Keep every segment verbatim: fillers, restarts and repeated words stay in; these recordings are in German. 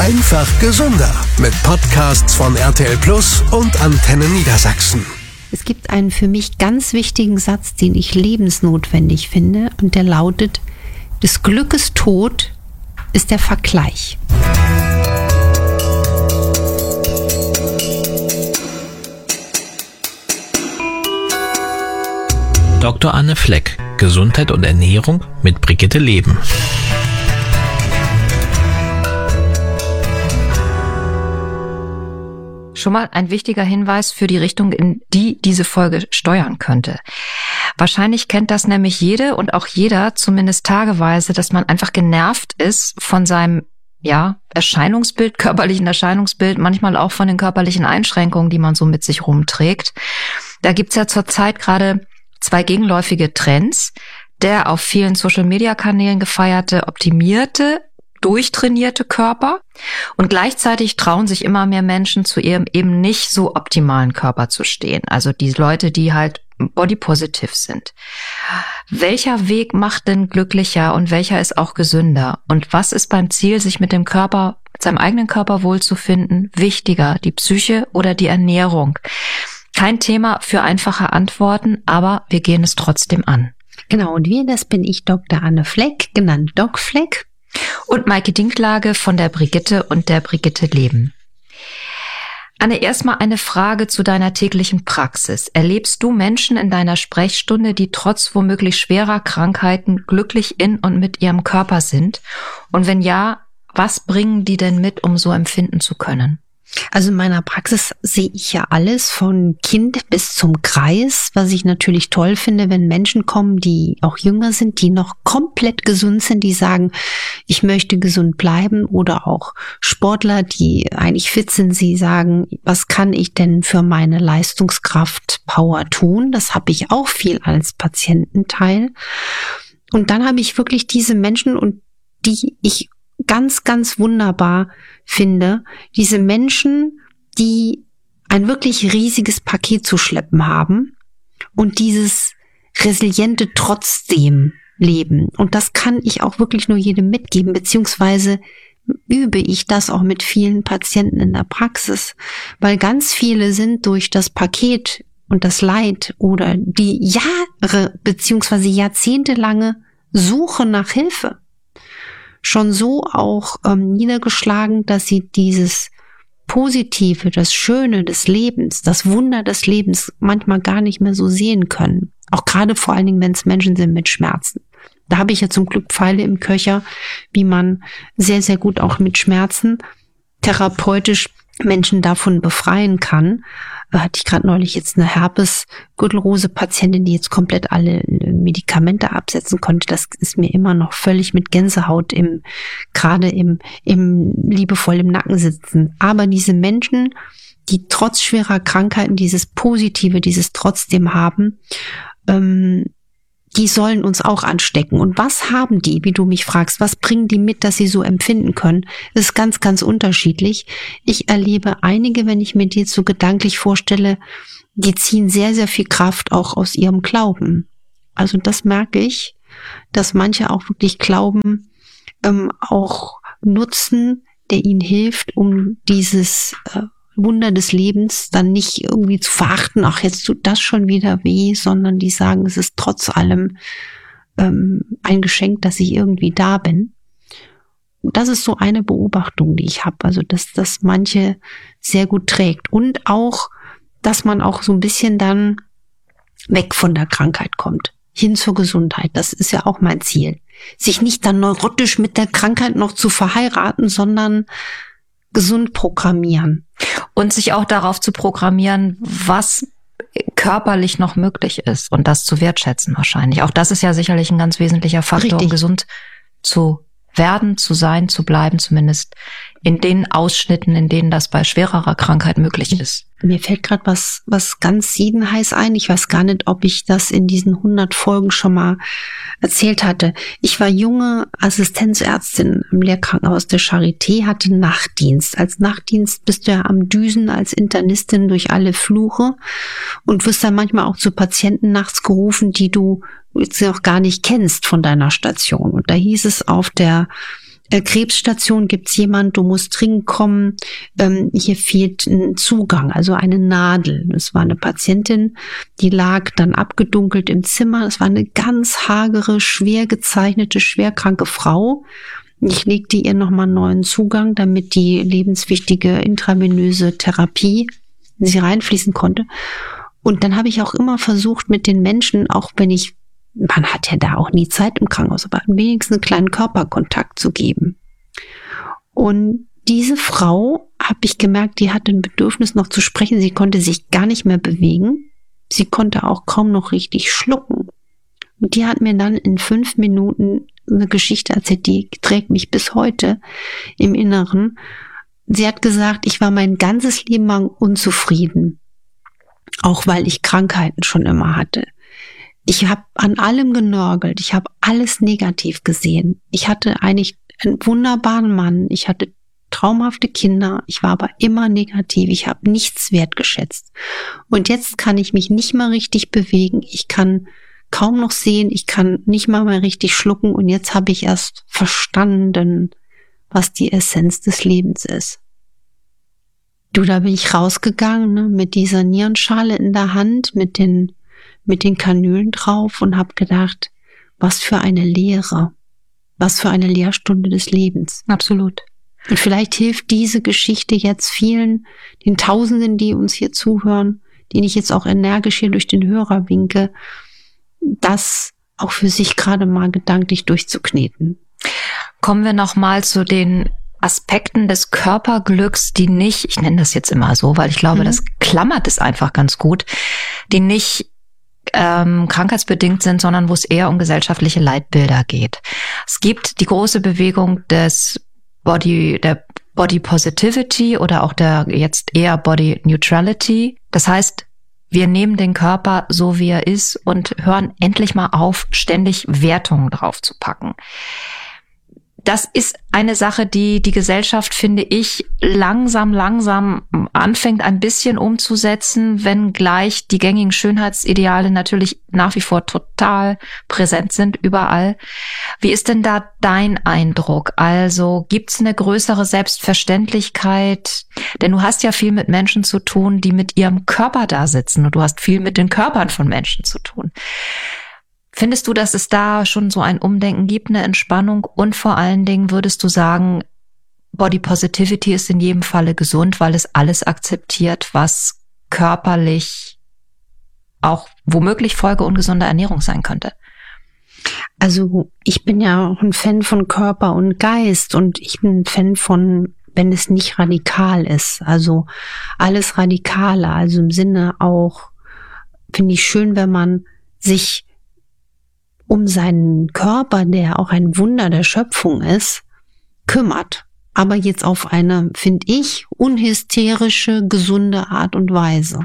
Einfach gesünder mit Podcasts von R T L Plus und Antenne Niedersachsen. Es gibt einen für mich ganz wichtigen Satz, den ich lebensnotwendig finde, und der lautet: Des Glückes Tod ist der Vergleich. Doktor Anne Fleck, Gesundheit und Ernährung mit Brigitte Leben. Schon mal ein wichtiger Hinweis für die Richtung, in die diese Folge steuern könnte. Wahrscheinlich kennt das nämlich jede und auch jeder, zumindest tageweise, dass man einfach genervt ist von seinem ja, Erscheinungsbild, körperlichen Erscheinungsbild, manchmal auch von den körperlichen Einschränkungen, die man so mit sich rumträgt. Da gibt's ja zurzeit gerade zwei gegenläufige Trends. Der auf vielen Social-Media-Kanälen gefeierte, optimierte, durchtrainierte Körper, und gleichzeitig trauen sich immer mehr Menschen zu ihrem eben nicht so optimalen Körper zu stehen. Also die Leute, die halt body-positive sind. Welcher Weg macht denn glücklicher und welcher ist auch gesünder? Und was ist beim Ziel, sich mit dem Körper, mit seinem eigenen Körper wohlzufinden, wichtiger, die Psyche oder die Ernährung? Kein Thema für einfache Antworten, aber wir gehen es trotzdem an. Genau, und wir, das bin ich, Doktor Anne Fleck, genannt Doc Fleck. Und Maike Dinklage von der Brigitte und der Brigitte Leben. Anne, erstmal eine Frage zu deiner täglichen Praxis. Erlebst du Menschen in deiner Sprechstunde, die trotz womöglich schwerer Krankheiten glücklich in und mit ihrem Körper sind? Und wenn ja, was bringen die denn mit, um so empfinden zu können? Also in meiner Praxis sehe ich ja alles von Kind bis zum Kreis, was ich natürlich toll finde, wenn Menschen kommen, die auch jünger sind, die noch komplett gesund sind, die sagen, ich möchte gesund bleiben, oder auch Sportler, die eigentlich fit sind, sie sagen, was kann ich denn für meine Leistungskraft, Power tun? Das habe ich auch viel als Patiententeil. Und dann habe ich wirklich diese Menschen, und die ich ganz, ganz wunderbar finde, diese Menschen, die ein wirklich riesiges Paket zu schleppen haben und dieses resiliente trotzdem leben. Und das kann ich auch wirklich nur jedem mitgeben, beziehungsweise übe ich das auch mit vielen Patienten in der Praxis, weil ganz viele sind durch das Paket und das Leid oder die Jahre beziehungsweise jahrzehntelange Suche nach Hilfe schon so auch ähm, niedergeschlagen, dass sie dieses Positive, das Schöne des Lebens, das Wunder des Lebens manchmal gar nicht mehr so sehen können. Auch gerade vor allen Dingen, wenn es Menschen sind mit Schmerzen. Da habe ich ja zum Glück Pfeile im Köcher, wie man sehr, sehr gut auch mit Schmerzen therapeutisch Menschen davon befreien kann. Da hatte ich gerade neulich jetzt eine Herpes-Gürtelrose-Patientin, die jetzt komplett alle Medikamente absetzen konnte. Das ist mir immer noch völlig mit Gänsehaut im, gerade im, im liebevoll im Nacken sitzen. Aber diese Menschen, die trotz schwerer Krankheiten dieses Positive, dieses Trotzdem haben, ähm, die sollen uns auch anstecken. Und was haben die, wie du mich fragst, was bringen die mit, dass sie so empfinden können? Das ist ganz, ganz unterschiedlich. Ich erlebe einige, wenn ich mir die jetzt so gedanklich vorstelle, die ziehen sehr, sehr viel Kraft auch aus ihrem Glauben. Also das merke ich, dass manche auch wirklich Glauben ähm, auch nutzen, der ihnen hilft, um dieses äh, Wunder des Lebens dann nicht irgendwie zu verachten, ach, jetzt tut das schon wieder weh, sondern die sagen, es ist trotz allem ähm, ein Geschenk, dass ich irgendwie da bin. Und das ist so eine Beobachtung, die ich habe, also dass das manche sehr gut trägt. Und auch, dass man auch so ein bisschen dann weg von der Krankheit kommt, hin zur Gesundheit. Das ist ja auch mein Ziel. Sich nicht dann neurotisch mit der Krankheit noch zu verheiraten, sondern gesund programmieren. Und sich auch darauf zu programmieren, was körperlich noch möglich ist und das zu wertschätzen wahrscheinlich. Auch das ist ja sicherlich ein ganz wesentlicher Faktor, Richtig. Um gesund zu werden, zu sein, zu bleiben, zumindest in den Ausschnitten, in denen das bei schwererer Krankheit möglich ist. Mir fällt gerade was was ganz siedenheiß ein. Ich weiß gar nicht, ob ich das in diesen hundert Folgen schon mal erzählt hatte. Ich war junge Assistenzärztin im Lehrkrankenhaus der Charité, hatte Nachtdienst. Als Nachtdienst bist du ja am Düsen als Internistin durch alle Flure und wirst dann manchmal auch zu Patienten nachts gerufen, die du jetzt noch gar nicht kennst von deiner Station. Und da hieß es auf der Krebsstation gibt's jemand, du musst dringend kommen, ähm, hier fehlt ein Zugang, also eine Nadel. Es war eine Patientin, die lag dann abgedunkelt im Zimmer. Es war eine ganz hagere, schwer gezeichnete, schwerkranke Frau. Ich legte ihr nochmal neuen Zugang, damit die lebenswichtige intravenöse Therapie in sie reinfließen konnte. Und dann habe ich auch immer versucht, mit den Menschen, auch wenn ich, man hat ja da auch nie Zeit im Krankenhaus, aber wenigstens einen kleinen Körperkontakt zu geben. Und diese Frau, habe ich gemerkt, die hatte ein Bedürfnis noch zu sprechen. Sie konnte sich gar nicht mehr bewegen. Sie konnte auch kaum noch richtig schlucken. Und die hat mir dann in fünf Minuten eine Geschichte erzählt, die trägt mich bis heute im Inneren. Sie hat gesagt, ich war mein ganzes Leben lang unzufrieden, auch weil ich Krankheiten schon immer hatte. Ich habe an allem genörgelt, ich habe alles negativ gesehen. Ich hatte eigentlich einen wunderbaren Mann, ich hatte traumhafte Kinder, ich war aber immer negativ, ich habe nichts wertgeschätzt. Und jetzt kann ich mich nicht mehr richtig bewegen, ich kann kaum noch sehen, ich kann nicht mal mehr richtig schlucken und jetzt habe ich erst verstanden, was die Essenz des Lebens ist. Du, da bin ich rausgegangen, ne, mit dieser Nierenschale in der Hand, mit den mit den Kanülen drauf und habe gedacht, was für eine Lehre, was für eine Lehrstunde des Lebens. Absolut. Und vielleicht hilft diese Geschichte jetzt vielen, den Tausenden, die uns hier zuhören, denen ich jetzt auch energisch hier durch den Hörer winke, das auch für sich gerade mal gedanklich durchzukneten. Kommen wir nochmal zu den Aspekten des Körperglücks, die nicht, ich nenne das jetzt immer so, weil ich glaube, mhm. das klammert es einfach ganz gut, die nicht ähm, krankheitsbedingt sind, sondern wo es eher um gesellschaftliche Leitbilder geht. Es gibt die große Bewegung des Body, der Body Positivity oder auch der jetzt eher Body Neutrality. Das heißt, wir nehmen den Körper so, wie er ist und hören endlich mal auf, ständig Wertungen drauf zu packen. Das ist eine Sache, die die Gesellschaft, finde ich, langsam, langsam anfängt ein bisschen umzusetzen, wenngleich die gängigen Schönheitsideale natürlich nach wie vor total präsent sind, überall. Wie ist denn da dein Eindruck? Also gibt's eine größere Selbstverständlichkeit? Denn du hast ja viel mit Menschen zu tun, die mit ihrem Körper da sitzen und du hast viel mit den Körpern von Menschen zu tun. Findest du, dass es da schon so ein Umdenken gibt, eine Entspannung? Und vor allen Dingen würdest du sagen, Body Positivity ist in jedem Falle gesund, weil es alles akzeptiert, was körperlich auch womöglich Folge ungesunder Ernährung sein könnte? Also ich bin ja auch ein Fan von Körper und Geist und ich bin ein Fan von, wenn es nicht radikal ist. Also alles radikaler, also im Sinne auch, finde ich schön, wenn man sich um seinen Körper, der auch ein Wunder der Schöpfung ist, kümmert. Aber jetzt auf eine, finde ich, unhysterische, gesunde Art und Weise.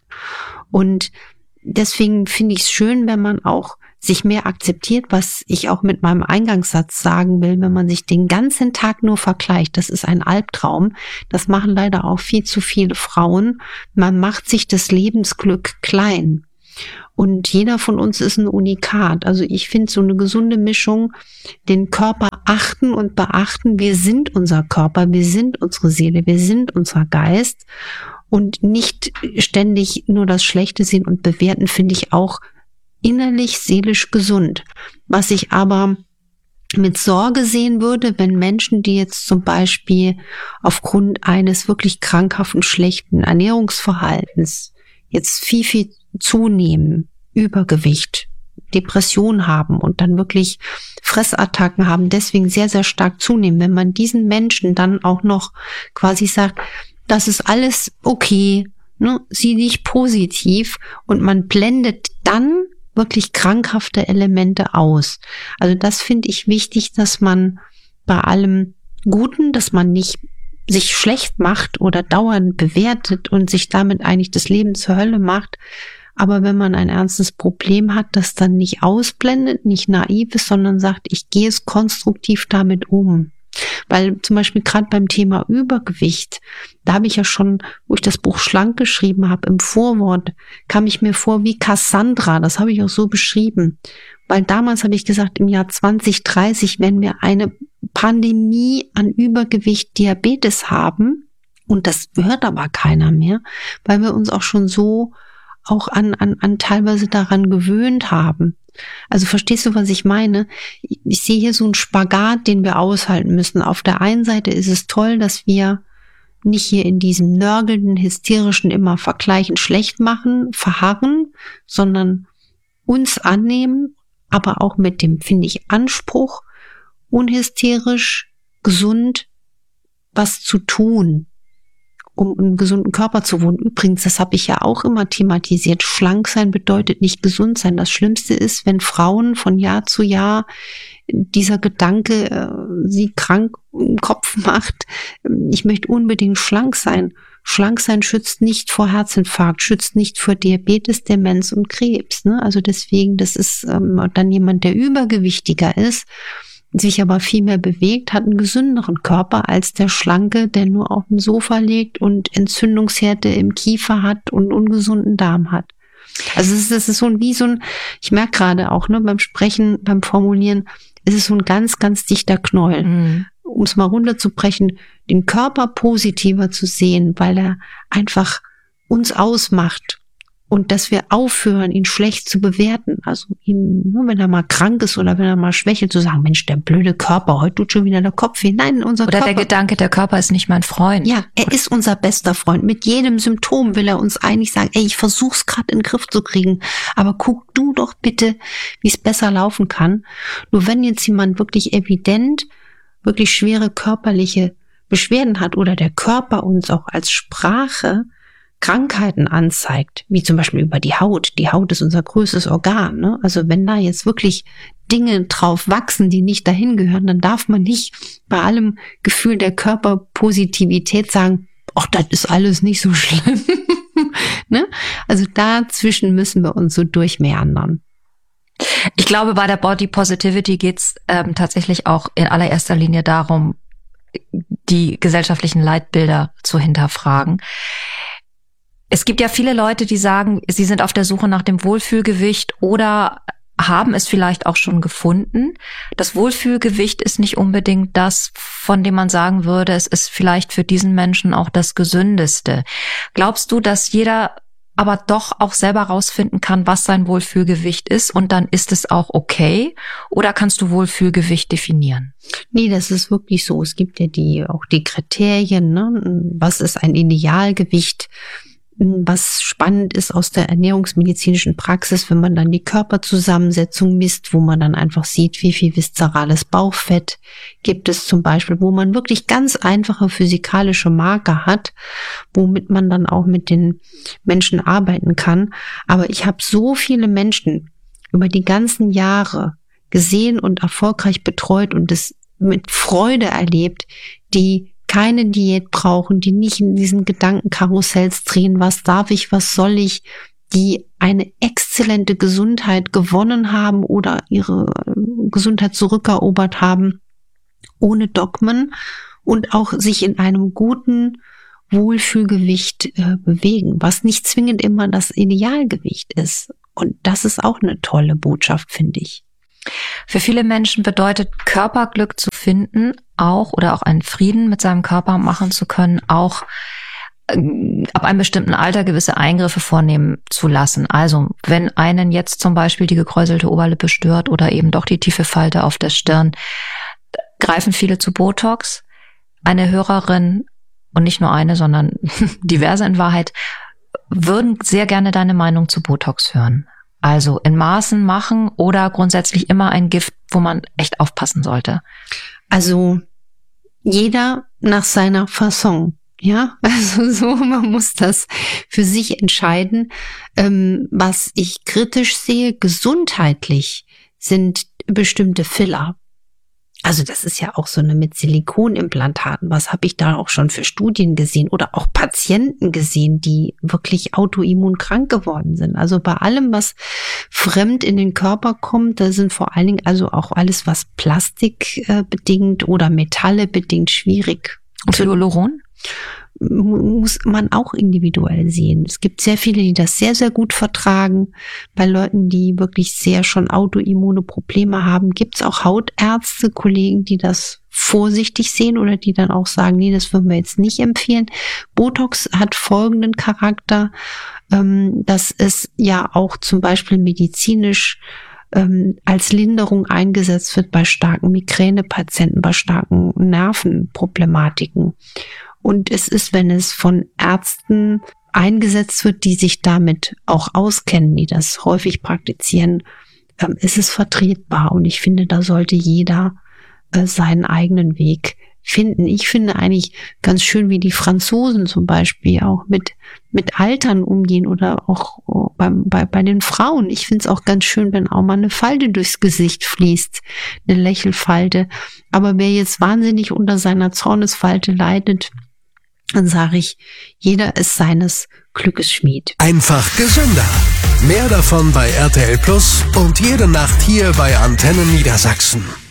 Und deswegen finde ich es schön, wenn man auch sich mehr akzeptiert, was ich auch mit meinem Eingangssatz sagen will, wenn man sich den ganzen Tag nur vergleicht. Das ist ein Albtraum. Das machen leider auch viel zu viele Frauen. Man macht sich das Lebensglück klein. Und jeder von uns ist ein Unikat. Also ich finde so eine gesunde Mischung, den Körper achten und beachten. Wir sind unser Körper, wir sind unsere Seele, wir sind unser Geist. Und nicht ständig nur das Schlechte sehen und bewerten, finde ich auch innerlich, seelisch gesund. Was ich aber mit Sorge sehen würde, wenn Menschen, die jetzt zum Beispiel aufgrund eines wirklich krankhaften, schlechten Ernährungsverhaltens jetzt viel, viel zunehmen, Übergewicht, Depression haben und dann wirklich Fressattacken haben, deswegen sehr, sehr stark zunehmen. Wenn man diesen Menschen dann auch noch quasi sagt, das ist alles okay, ne, sieh dich positiv und man blendet dann wirklich krankhafte Elemente aus. Also das finde ich wichtig, dass man bei allem Guten, dass man nicht sich schlecht macht oder dauernd bewertet und sich damit eigentlich das Leben zur Hölle macht. Aber wenn man ein ernstes Problem hat, das dann nicht ausblendet, nicht naiv ist, sondern sagt, ich gehe es konstruktiv damit um. Weil zum Beispiel gerade beim Thema Übergewicht, da habe ich ja schon, wo ich das Buch Schlank geschrieben habe, im Vorwort, kam ich mir vor wie Cassandra, das habe ich auch so beschrieben. Weil damals habe ich gesagt, im Jahr zwanzig dreißig werden wir eine Pandemie an Übergewicht, Diabetes haben. Und das hört aber keiner mehr, weil wir uns auch schon so auch an, an, an teilweise daran gewöhnt haben. Also verstehst du, was ich meine? Ich sehe hier so einen Spagat, den wir aushalten müssen. Auf der einen Seite ist es toll, dass wir nicht hier in diesem nörgelnden, hysterischen, immer vergleichen, schlecht machen, verharren, sondern uns annehmen, aber auch mit dem, finde ich, Anspruch, unhysterisch, gesund was zu tun, um einen gesunden Körper zu wohnen. Übrigens, das habe ich ja auch immer thematisiert. Schlank sein bedeutet nicht gesund sein. Das Schlimmste ist, wenn Frauen von Jahr zu Jahr dieser Gedanke äh, sie krank im Kopf macht. Ich möchte unbedingt schlank sein. Schlank sein schützt nicht vor Herzinfarkt, schützt nicht vor Diabetes, Demenz und Krebs. Ne? Also deswegen, das ist ähm, dann jemand, der übergewichtiger ist, sich aber viel mehr bewegt, hat einen gesünderen Körper als der Schlanke, der nur auf dem Sofa liegt und Entzündungsherde im Kiefer hat und ungesunden Darm hat. Also es ist, es ist so ein, wie so ein, ich merke gerade auch, ne, beim Sprechen, beim Formulieren, es ist so ein ganz, ganz dichter Knäuel. Mhm. Um es mal runterzubrechen, den Körper positiver zu sehen, weil er einfach uns ausmacht. Und dass wir aufhören, ihn schlecht zu bewerten. Also ihn, nur wenn er mal krank ist oder wenn er mal schwächelt, zu sagen, Mensch, der blöde Körper, heute tut schon wieder der Kopf weh. Nein, unser Oder Körper. Oder der Gedanke, der Körper ist nicht mein Freund. Ja, er ist unser bester Freund. Mit jedem Symptom will er uns eigentlich sagen, ey, ich versuch's gerade in den Griff zu kriegen, aber guck du doch bitte, wie es besser laufen kann. Nur wenn jetzt jemand wirklich evident, wirklich schwere körperliche Beschwerden hat oder der Körper uns auch als Sprache Krankheiten anzeigt, wie zum Beispiel über die Haut. Die Haut ist unser größtes Organ. Ne? Also wenn da jetzt wirklich Dinge drauf wachsen, die nicht dahin gehören, dann darf man nicht bei allem Gefühl der Körperpositivität sagen, ach, das ist alles nicht so schlimm. Ne? Also dazwischen müssen wir uns so durchmeandern. Ich glaube, bei der Body Positivity geht's ähm, tatsächlich auch in allererster Linie darum, die gesellschaftlichen Leitbilder zu hinterfragen. Es gibt ja viele Leute, die sagen, sie sind auf der Suche nach dem Wohlfühlgewicht oder haben es vielleicht auch schon gefunden. Das Wohlfühlgewicht ist nicht unbedingt das, von dem man sagen würde, es ist vielleicht für diesen Menschen auch das Gesündeste. Glaubst du, dass jeder aber doch auch selber rausfinden kann, was sein Wohlfühlgewicht ist und dann ist es auch okay? Oder kannst du Wohlfühlgewicht definieren? Nee, das ist wirklich so. Es gibt ja die auch die Kriterien, ne? Was ist ein Idealgewicht? Was spannend ist aus der ernährungsmedizinischen Praxis, wenn man dann die Körperzusammensetzung misst, wo man dann einfach sieht, wie viel viszerales Bauchfett gibt es zum Beispiel, wo man wirklich ganz einfache physikalische Marker hat, womit man dann auch mit den Menschen arbeiten kann. Aber ich habe so viele Menschen über die ganzen Jahre gesehen und erfolgreich betreut und es mit Freude erlebt, die keine Diät brauchen, die nicht in diesen Gedankenkarussells drehen, was darf ich, was soll ich, die eine exzellente Gesundheit gewonnen haben oder ihre Gesundheit zurückerobert haben, ohne Dogmen und auch sich in einem guten Wohlfühlgewicht äh, bewegen, was nicht zwingend immer das Idealgewicht ist. Und das ist auch eine tolle Botschaft, finde ich. Für viele Menschen bedeutet Körperglück zu finden auch oder auch einen Frieden mit seinem Körper machen zu können, auch äh, ab einem bestimmten Alter gewisse Eingriffe vornehmen zu lassen. Also wenn einen jetzt zum Beispiel die gekräuselte Oberlippe stört oder eben doch die tiefe Falte auf der Stirn, greifen viele zu Botox. Eine Hörerin, und nicht nur eine, sondern diverse in Wahrheit, würden sehr gerne deine Meinung zu Botox hören. Also in Maßen machen oder grundsätzlich immer ein Gift, wo man echt aufpassen sollte? Also jeder nach seiner Fasson, ja, also so, man muss das für sich entscheiden. Ähm, was ich kritisch sehe, gesundheitlich, sind bestimmte Filler. Also das ist ja auch so eine mit Silikonimplantaten. Was habe ich da auch schon für Studien gesehen oder auch Patienten gesehen, die wirklich autoimmun krank geworden sind. Also bei allem, was fremd in den Körper kommt, da sind vor allen Dingen also auch alles, was Plastik äh, bedingt oder Metalle bedingt, schwierig. Und Hyaluron? Muss man auch individuell sehen. Es gibt sehr viele, die das sehr, sehr gut vertragen. Bei Leuten, die wirklich sehr schon autoimmune Probleme haben, gibt es auch Hautärzte, Kollegen, die das vorsichtig sehen oder die dann auch sagen, nee, das würden wir jetzt nicht empfehlen. Botox hat folgenden Charakter, ähm, dass es ja auch zum Beispiel medizinisch ähm, als Linderung eingesetzt wird bei starken Migränepatienten, bei starken Nervenproblematiken. Und es ist, wenn es von Ärzten eingesetzt wird, die sich damit auch auskennen, die das häufig praktizieren, ähm, ist es vertretbar. Und ich finde, da sollte jeder äh, seinen eigenen Weg finden. Ich finde eigentlich ganz schön, wie die Franzosen zum Beispiel auch mit mit Altern umgehen oder auch beim, bei, bei den Frauen. Ich finde es auch ganz schön, wenn auch mal eine Falte durchs Gesicht fließt, eine Lächelfalte. Aber wer jetzt wahnsinnig unter seiner Zornesfalte leidet, dann sage ich, jeder ist seines Glückes Schmied. Einfach gesünder. Mehr davon bei R T L Plus und jede Nacht hier bei Antenne Niedersachsen.